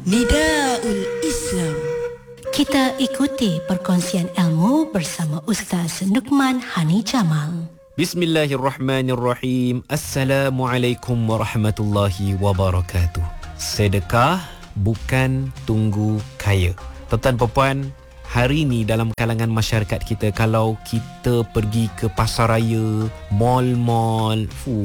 Nidaul Islam. Kita ikuti perkongsian ilmu bersama Ustaz Nukman Hani Jamal. Bismillahirrahmanirrahim. Assalamualaikum warahmatullahi wabarakatuh. Sedekah bukan tunggu kaya. Tuan-tuan puan, hari ni dalam kalangan masyarakat kita, kalau kita pergi ke pasar raya, mall-mall,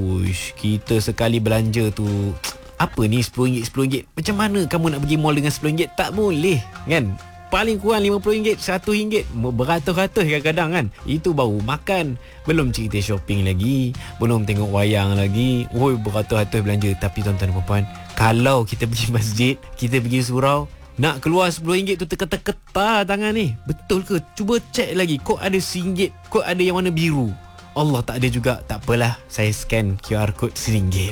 kita sekali belanja tu, apa ni RM10, macam mana kamu nak pergi mall dengan RM10? Tak boleh, kan? Paling kurang RM50, RM100, beratus-ratus kadang-kadang, kan? Itu baru makan, belum cerita shopping lagi, belum tengok wayang lagi, beratus-ratus belanja. Tapi tuan-tuan dan puan, kalau kita pergi masjid, kita pergi surau, nak keluar RM10 tu teka-teka tangan ni, betul ke? Cuba cek lagi, kod ada RM1, kod ada yang warna biru. Allah tak ada juga, tak apalah, saya scan QR code RM1.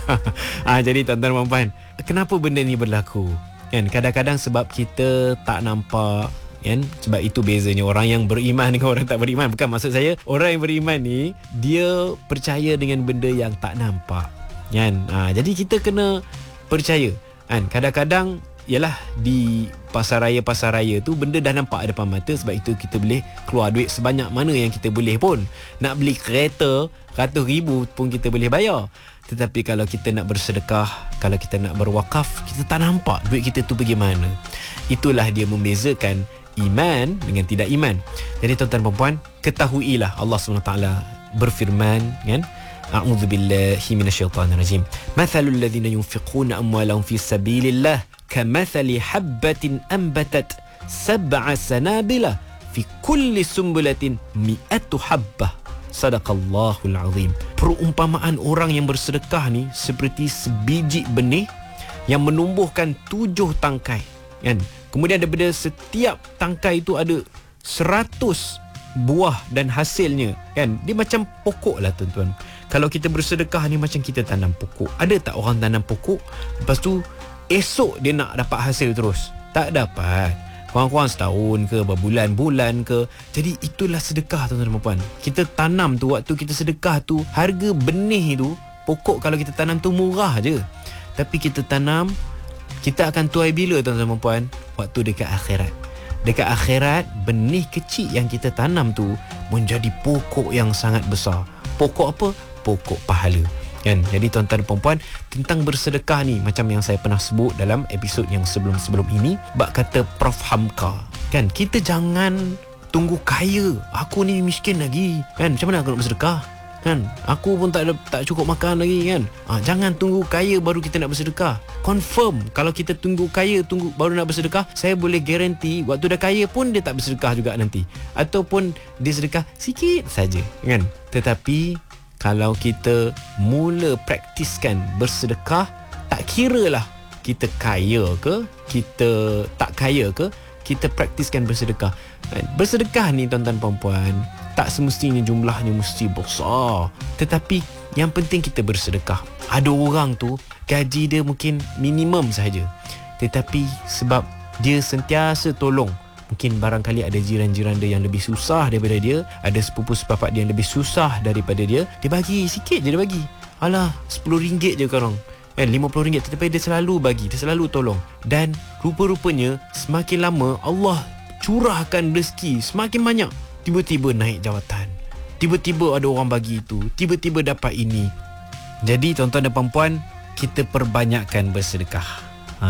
Jadi tuan-tuan dan puan, kenapa benda ni berlaku? Kan, kadang-kadang sebab kita tak nampak, kan? Sebab itu bezanya orang yang beriman dengan orang tak beriman. Bukan maksud saya, orang yang beriman ni, dia percaya dengan benda yang tak nampak, kan? Jadi kita kena percaya, kan? Kadang-kadang ialah di pasar raya tu benda dah nampak depan mata. Sebab itu kita boleh keluar duit sebanyak mana yang kita boleh pun. Nak beli kereta ratus ribu pun kita boleh bayar. Tetapi kalau kita nak bersedekah, kalau kita nak berwakaf, kita tak nampak duit kita tu pergi mana. Itulah dia membezakan iman dengan tidak iman. Jadi tuan-tuan dan puan, ketahuilah Allah SWT berfirman, kan? A'udzu billahi minasyaitonir rajim. Mathalul ladzina yunfiquna amwalahum fi sabilillah kamathali habbatin anbatat sab'a sanabila fi kulli sumbulatin mi'atu habbah. Sadaqallahul azim. Perumpamaan orang yang bersedekah ni seperti sebiji benih yang menumbuhkan 7 tangkai, kan? Kemudian daripada setiap tangkai itu ada 100 buah dan hasilnya, kan? Dia macam pokok lah tuan-tuan. Kalau kita bersedekah ni macam kita tanam pokok. Ada tak orang tanam pokok, lepas tu esok dia nak dapat hasil terus? Tak dapat. Kurang-kurang setahun ke, berbulan-bulan ke. Jadi itulah sedekah tuan-tuan dan puan. Kita tanam tu, waktu kita sedekah tu, harga benih tu, pokok kalau kita tanam tu murah je. Tapi kita tanam, kita akan tuai bila tuan-tuan dan puan? Waktu dekat akhirat. Dekat akhirat, benih kecil yang kita tanam tu menjadi pokok yang sangat besar. Pokok apa? Pokok pahala, kan? Jadi tuan-tuan dan puan, tentang bersedekah ni, macam yang saya pernah sebut dalam episod yang sebelum-sebelum ini, bab kata Prof Hamka, kan? Kita jangan tunggu kaya. Aku ni miskin lagi, kan? Macam mana aku nak bersedekah, kan? Aku pun tak cukup makan lagi, kan? Jangan tunggu kaya baru kita nak bersedekah. Confirm, kalau kita tunggu kaya baru nak bersedekah, saya boleh garanti waktu dah kaya pun dia tak bersedekah juga nanti. Ataupun dia sedekah sikit saja, kan? Tetapi kalau kita mula praktiskan bersedekah, tak kiralah kita kaya ke, kita tak kaya ke, kita praktiskan bersedekah. Bersedekah ni tuan-tuan dan puan, tak semestinya jumlahnya mesti besar. Tetapi yang penting kita bersedekah. Ada orang tu gaji dia mungkin minimum sahaja, tetapi sebab dia sentiasa tolong, mungkin barangkali ada jiran-jiran dia yang lebih susah daripada dia, ada sepupu-sepapak dia yang lebih susah daripada dia, dia bagi sikit je, dia bagi. Alah, RM10 je korang, RM50, tetapi dia selalu bagi, dia selalu tolong. Dan rupa-rupanya semakin lama Allah curahkan rezeki semakin banyak. Tiba-tiba naik jawatan, tiba-tiba ada orang bagi itu, tiba-tiba dapat ini. Jadi tuan-tuan dan puan, kita perbanyakkan bersedekah.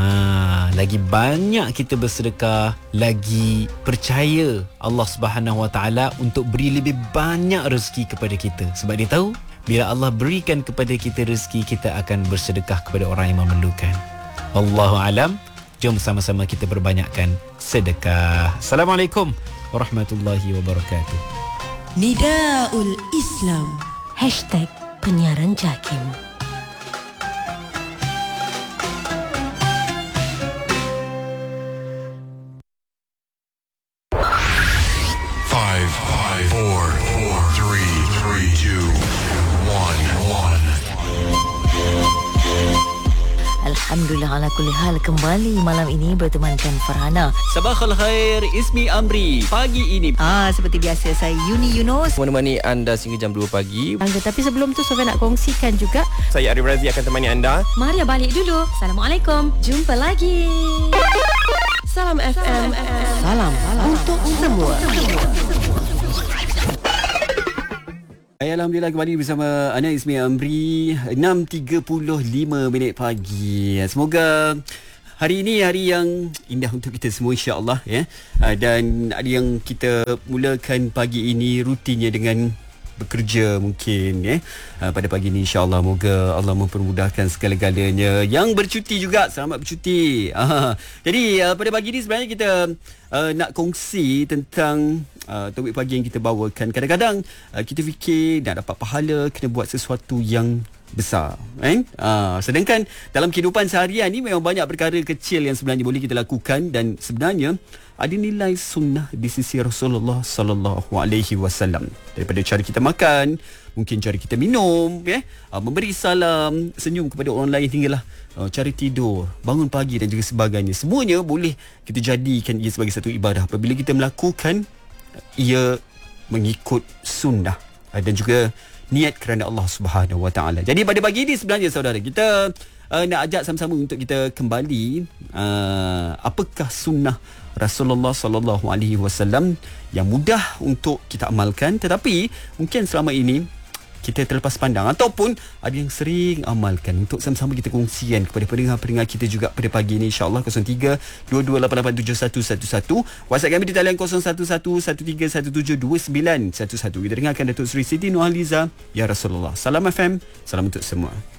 Lagi banyak kita bersedekah, lagi percaya Allah Subhanahu Wa Taala untuk beri lebih banyak rezeki kepada kita. Sebab dia tahu, bila Allah berikan kepada kita rezeki, kita akan bersedekah kepada orang yang memerlukan. Wallahu alam. Jom sama-sama kita perbanyakkan sedekah. Assalamualaikum warahmatullahi wabarakatuh. Nidaul Islam. #penyiaran JAKIM. Alhamdulillah ala kulli hal kembali malam ini bertemankan Farhana. Sabah khair, Ismi Amri. Pagi ini Seperti biasa saya Yuni Yunus menemani anda sehingga jam 2 pagi. Tapi sebelum tu Sofia nak kongsikan juga. Saya Arif Razi akan temani anda. Maria balik dulu. Assalamualaikum. Jumpa lagi. Salam FM. Salam Untuk semua. Alhamdulillah kembali bersama Ana Ismi Amri 6.35 pagi. Semoga hari ini hari yang indah untuk kita semua insya-Allah ya. Dan hari yang kita mulakan pagi ini rutinnya dengan bekerja mungkin ya. Pada pagi ini insya-Allah moga Allah mempermudahkan segala-galanya. Yang bercuti juga selamat bercuti. Jadi pada pagi ini sebenarnya kita nak kongsi tentang topik pagi yang kita bawakan. Kadang-kadang kita fikir nak dapat pahala kena buat sesuatu yang besar kan? Sedangkan dalam kehidupan seharian ni memang banyak perkara kecil yang sebenarnya boleh kita lakukan dan sebenarnya ada nilai sunnah di sisi Rasulullah sallallahu alaihi wasallam. Daripada cara kita makan, mungkin cara kita minum ya, memberi salam, senyum kepada orang lain hinggalah cara tidur, bangun pagi dan juga sebagainya. Semuanya boleh kita jadikan ia sebagai satu ibadah apabila kita melakukan ia mengikut sunnah dan juga niat kerana Allah Subhanahu Wa Taala. Jadi pada pagi ini sebenarnya saudara kita nak ajak sama-sama untuk kita kembali apakah sunnah Rasulullah sallallahu alaihi wasallam yang mudah untuk kita amalkan tetapi mungkin selama ini kita terlepas pandang ataupun ada yang sering amalkan. Untuk sama-sama kita kongsikan kepada pendengar-pendengar kita juga pada pagi ini insya-Allah 03-2288-7111. WhatsApp kami di talian 0111317911. Kita dengarkan Datuk Seri Siti Nurhaliza. Ya Rasulullah. Salam FM. Salam untuk semua.